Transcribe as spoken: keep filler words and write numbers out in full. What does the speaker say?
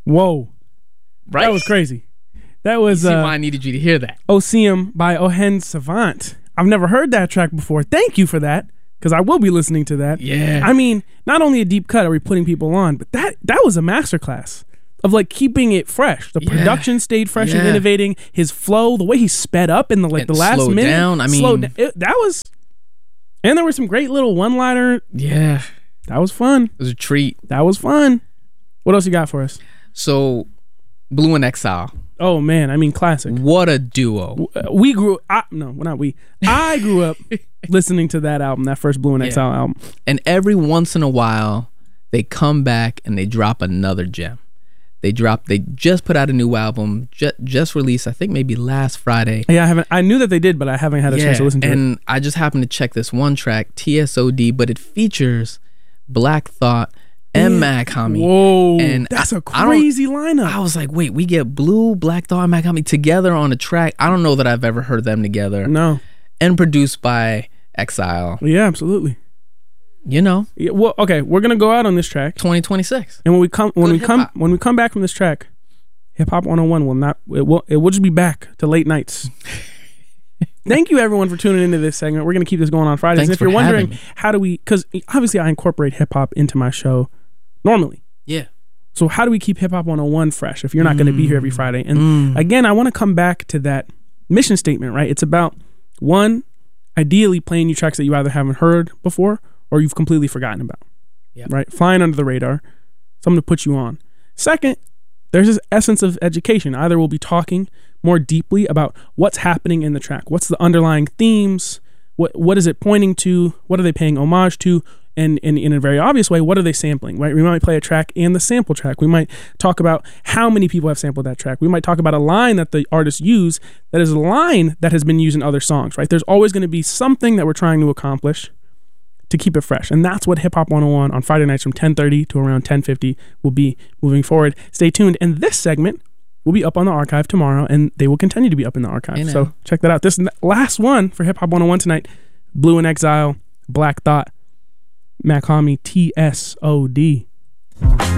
Whoa. Right? That was crazy. That was You see uh, why I needed you to hear that. Oseam by Ohen Savant. I've never heard that track before. Thank you for that, because I will be listening to that. Yeah. I mean, not only a deep cut are we putting people on, but that that was a masterclass of like keeping it fresh. The Yeah. production stayed fresh and Yeah. innovating. His flow, the way he sped up in the like And the last slowed minute, down. I mean- slowed down. It, that was, and there were some great little one-liner. Yeah. That was fun. It was a treat. That was fun. What else you got for us? So, Blue in Exile. Oh man, I mean, classic. What a duo. We grew. I, no, not we. I grew up listening to that album, that first Blue in Yeah. Exile album. And every once in a while, they come back and they drop another gem. They drop. They just put out a new album, just, just released, I think maybe last Friday. Yeah, I haven't. I knew that they did, but I haven't had a chance to listen to it. and I just happened to check this one track, T S O D, but it features Black Thought and Mad Homie. Whoa, And that's a I- I don't- crazy lineup. I was like, wait, we get Blue, Black Thought, and Mad Homie together on a track. I don't know that I've ever heard them together. No. And produced by Exile. Yeah, absolutely. You know, Yeah, well, okay, we're gonna go out on this track, twenty twenty-six. and when we come, when Good we come, hip-hop. when we come back from this track, Hip Hop one oh one will not. It will. It will just be back to late nights. Thank you, everyone, for tuning into this segment. We're gonna keep this going on Fridays. Thanks and if you're for wondering having me. how do we, because obviously I incorporate hip hop into my show normally. Yeah. So how do we keep Hip Hop one oh one fresh if you're not going to be here every Friday? And Mm. again, I want to come back to that mission statement, right? It's about, one, ideally playing you tracks that you either haven't heard before or you've completely forgotten about, Yep. right? Flying under the radar, something to put you on. Second, there's this essence of education. Either we'll be talking more deeply about what's happening in the track. What's the underlying themes? What What is it pointing to? What are they paying homage to? And, and in a very obvious way, what are they sampling, right? We might play a track and the sample track. We might talk about how many people have sampled that track. We might talk about a line that the artist used that is a line that has been used in other songs, right? There's always going to be something that we're trying to accomplish to keep it fresh. And that's what Hip Hop one oh one on Friday nights from ten thirty to around ten fifty will be moving forward. Stay tuned. And this segment will be up on the archive tomorrow, and they will continue to be up in the archive. You know. So check that out. This n- last one for Hip Hop one oh one tonight, Blue in Exile, Black Thought, Mad Homie, T S O D.